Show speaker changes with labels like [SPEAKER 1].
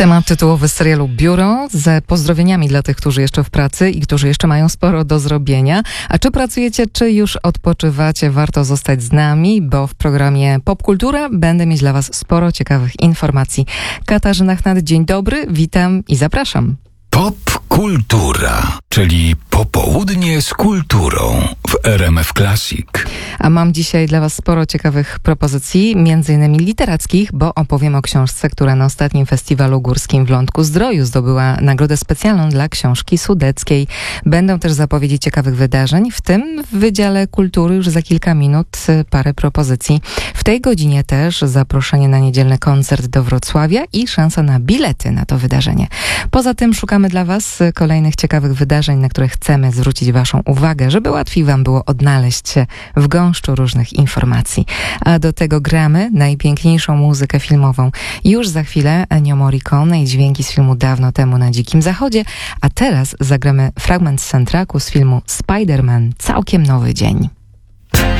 [SPEAKER 1] Temat tytułowy serialu Biuro z pozdrowieniami dla tych, którzy jeszcze w pracy i którzy jeszcze mają sporo do zrobienia. A czy pracujecie, czy już odpoczywacie? Warto zostać z nami, bo w programie Popkultura będę mieć dla Was sporo ciekawych informacji. Katarzyna Chnat, dzień dobry, witam i zapraszam.
[SPEAKER 2] Popkultura, czyli popołudnie z kulturą w RMF Classic.
[SPEAKER 1] A mam dzisiaj dla Was sporo ciekawych propozycji, między innymi literackich, bo opowiem o książce, która na ostatnim festiwalu górskim w Lądku-Zdroju zdobyła nagrodę specjalną dla książki sudeckiej. Będą też zapowiedzi ciekawych wydarzeń, w tym w Wydziale Kultury już za kilka minut parę propozycji. W tej godzinie też zaproszenie na niedzielny koncert do Wrocławia i szansa na bilety na to wydarzenie. Poza tym szukamy dla Was kolejnych ciekawych wydarzeń, na które chcemy zwrócić Waszą uwagę, żeby łatwiej Wam było odnaleźć się w gąszczu różnych informacji. A do tego gramy najpiękniejszą muzykę filmową. Już za chwilę Ennio Morricone i dźwięki z filmu Dawno temu na Dzikim Zachodzie, a teraz zagramy fragment z soundtracku z filmu Spider-Man Całkiem nowy dzień.